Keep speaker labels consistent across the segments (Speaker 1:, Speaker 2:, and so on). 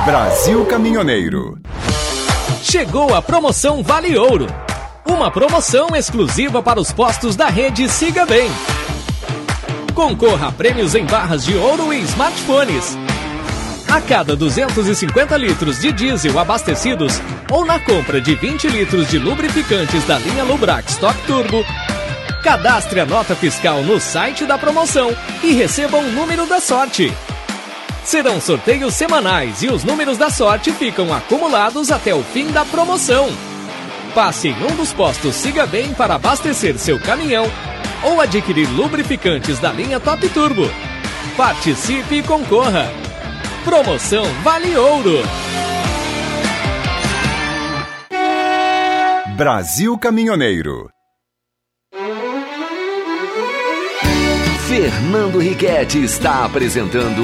Speaker 1: Brasil Caminhoneiro.
Speaker 2: Chegou a promoção Vale Ouro. Uma promoção exclusiva para os postos da rede Siga Bem. Concorra a prêmios em barras de ouro e smartphones. A cada 250 litros de diesel abastecidos ou na compra de 20 litros de lubrificantes da linha Lubrax Top Turbo, cadastre a nota fiscal no site da promoção e receba um número da sorte. Serão sorteios semanais e os números da sorte ficam acumulados até o fim da promoção. Passe em um dos postos Siga Bem para abastecer seu caminhão ou adquirir lubrificantes da linha Top Turbo. Participe e concorra. Promoção Vale Ouro.
Speaker 1: Brasil Caminhoneiro.
Speaker 3: Fernando Riquetti está apresentando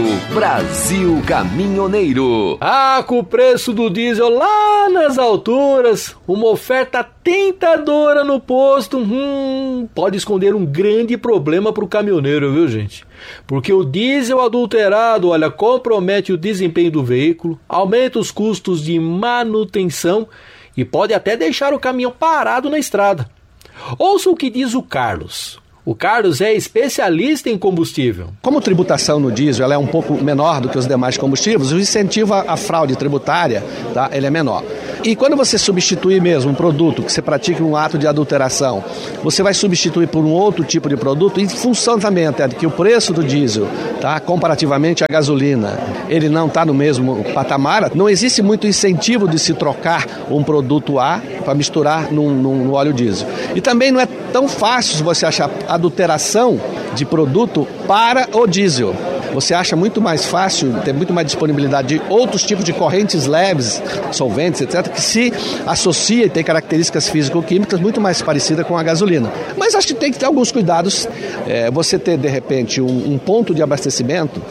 Speaker 3: Brasil Caminhoneiro.
Speaker 4: Com o preço do diesel lá nas alturas, uma oferta tentadora no posto, pode esconder um grande problema para o caminhoneiro, viu, gente? Porque o diesel adulterado, compromete o desempenho do veículo, aumenta os custos de manutenção e pode até deixar o caminhão parado na estrada. Ouça o que diz o Carlos. O Carlos é especialista em combustível.
Speaker 5: Como a tributação no diesel ela é um pouco menor do que os demais combustíveis, o incentivo à fraude tributária, ele é menor. E quando você substituir mesmo um produto que você pratica um ato de adulteração, você vai substituir por um outro tipo de produto, em função também até de que o preço do diesel, comparativamente à gasolina, ele não está no mesmo patamar, não existe muito incentivo de se trocar um produto A para misturar no óleo diesel. E também não é tão fácil você achar adulteração de produto para o diesel. Você acha muito mais fácil, tem muito mais disponibilidade de outros tipos de correntes leves, solventes, etc., que se associa e tem características físico-químicas muito mais parecidas com a gasolina. Mas acho que tem que ter alguns cuidados. Você ter, de repente, um ponto de abastecimento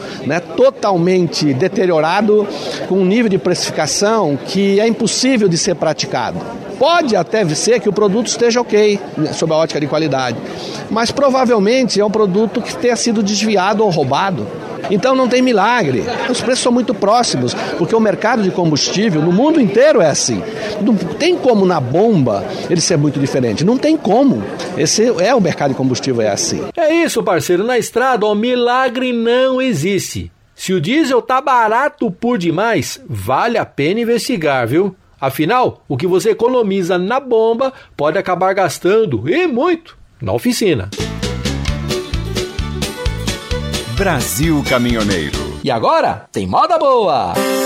Speaker 5: totalmente deteriorado, com um nível de precificação que é impossível de ser praticado. Pode até ser que o produto esteja ok, sob a ótica de qualidade, mas provavelmente é um produto que tenha sido desviado ou roubado. Então não tem milagre. Os preços são muito próximos, porque o mercado de combustível no mundo inteiro é assim. Não tem como na bomba ele ser muito diferente. Não tem como. Esse é o mercado de combustível, é assim.
Speaker 4: É isso, parceiro. Na estrada, milagre não existe. Se o diesel tá barato por demais, vale a pena investigar, viu? Afinal, o que você economiza na bomba pode acabar gastando, e muito, na oficina.
Speaker 1: Brasil Caminhoneiro.
Speaker 4: E agora, tem moda boa!